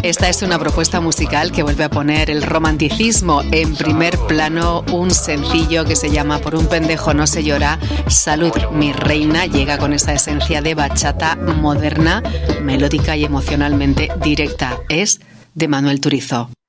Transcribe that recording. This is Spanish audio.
Esta es una propuesta musical que vuelve a poner el romanticismo en primer plano. Un sencillo que se llama Por un pendejo no se llora. Salud, mi reina, llega con esa esencia de bachata moderna, melódica y emocionalmente directa. Es de Manuel Turizo.